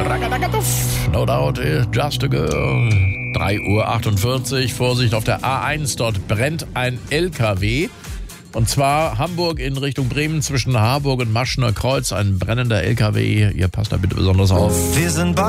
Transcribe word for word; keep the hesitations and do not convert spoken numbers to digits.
Ragadagaduff, no doubt, just a girl. drei Uhr achtundvierzig, Vorsicht auf der A eins, dort brennt ein L K W. Und zwar Hamburg in Richtung Bremen zwischen Harburg und Maschner Kreuz, ein brennender L K W. Ihr passt da bitte besonders auf. Wir sind